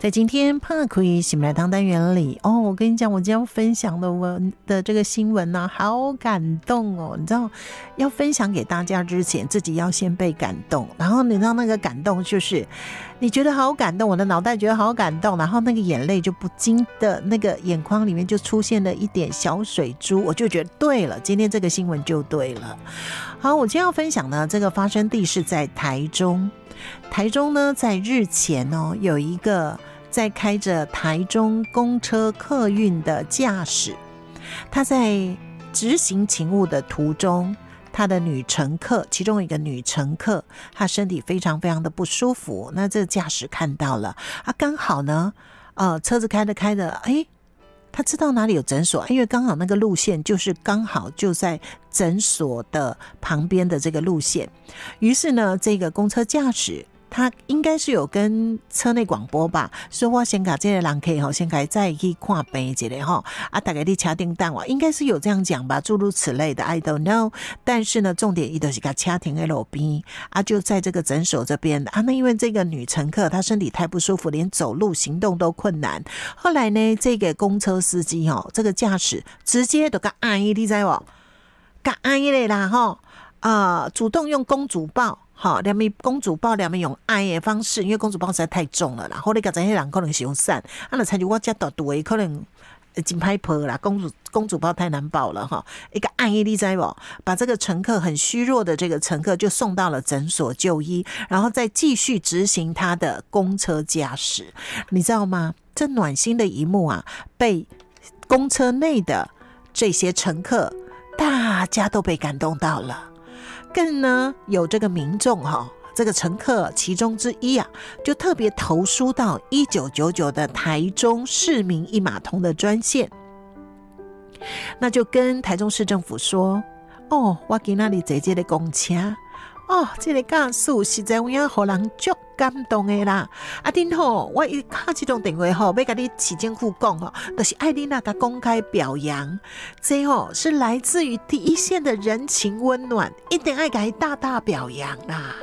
在今天怕可以醒来汤单元里我跟你讲，我今天要分享的这个新闻呢，好感动哦！你知道，要分享给大家之前，自己要先被感动，然后你知道那个感动就是你觉得好感动，我的脑袋觉得好感动，然后那个眼泪就不禁的那个眼眶里面就出现了一点小水珠，我就觉得对了，今天这个新闻就对了。好，我今天要分享呢，这个发生地是在台中。台中呢，在日前有一个在开着台中公车客运的驾驶，他在执行勤务的途中，他的女乘客，其中一个女乘客，她身体非常非常的不舒服，那这个驾驶看到了刚好呢车子开着他知道哪里有诊所，因为刚好那个路线就是刚好就在诊所的旁边的这个路线，于是呢这个公车驾驶他应该是有跟车内广播吧，说我先把这个人可以先开再去看病一下大概你车顶等我，应该是有这样讲吧，诸如此类的 I don't know。 但是呢重点他就是把车停在路边就在这个诊所这边那因为这个女乘客她身体太不舒服，连走路行动都困难，后来呢这个公车司机这个驾驶直接就跟阿姨，你知道跟阿姨的啦主动用公主抱两面公主抱，两面用爱的方式，因为公主抱实在太重了啦，后来这些人可能是用伞就参照我这大度的可能真歹抱啦，公主抱太难抱了一个爱你知道不，把这个乘客很虚弱的这个乘客就送到了诊所就医，然后再继续执行他的公车驾驶。你知道吗，这暖心的一幕被公车内的这些乘客大家都被感动到了，更呢有这个民众这个乘客其中之一就特别投书到1999的台中市民一码通的专线，那就跟台中市政府说我今天坐这个公车这个驾驶实在有影让人足感动的啦顶我一打这种电话要跟你市政府讲就是要你那个公开表扬，这是来自于第一线的人情温暖，一定要给大大表扬啦。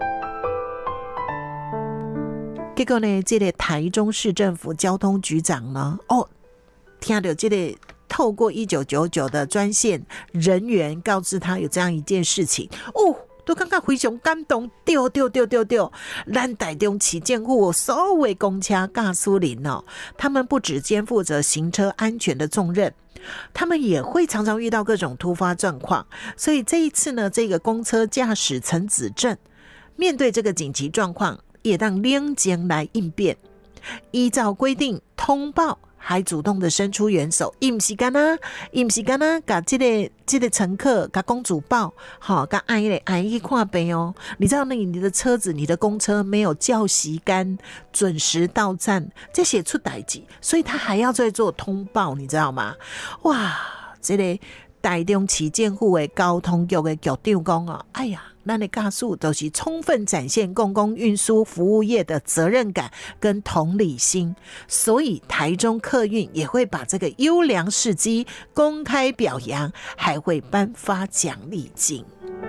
结果呢这个台中市政府交通局长呢听到这个透过1999的专线人员告知他有这样一件事情都感觉非常感动，对，咱台中市政府所有的公车驾驶人他们不只肩负着行车安全的重任，他们也会常常遇到各种突发状况，所以这一次呢，这个公车驾驶陈子正面对这个紧急状况，也让冷静来应变，依照规定通报，还主动的伸出援手，他不是干那把这个乘客把公主抱把阿姨去看病你知道你的车子你的公车没有叫息杆准时到站，这些出代志，所以他还要再做通报，你知道吗？哇，这个台中市政府的交通局的局长说哎呀，咱的驾驶都是充分展现公共运输服务业的责任感跟同理心，所以台中客运也会把这个优良事迹公开表扬，还会颁发奖励金。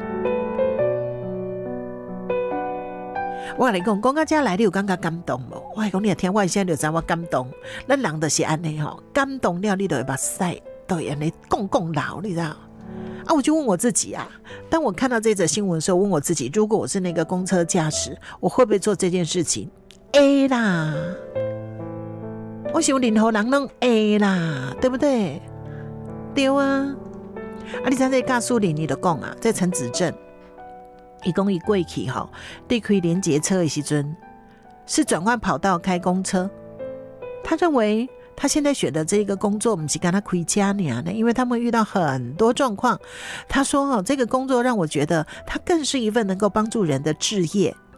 我跟你讲到这来你有感觉感动吗？我跟你听，我现在就知道我感动，咱人就是这样感动了你就会目屎都会这样讲老，你知道我就问我自己当我看到这则新闻的时候，问我自己，如果我是那个公车驾驶，我会不会做这件事情？会啦，我想任何人都会啦，对不对？对你知道这驾驶人你就讲这陈子正他说他过去在开联结车的时候是转换跑道开公车，他认为他现在选的这个工作不是跟他开车而已，因为他们遇到很多状况。他说这个工作让我觉得他更是一份能够帮助人的志业，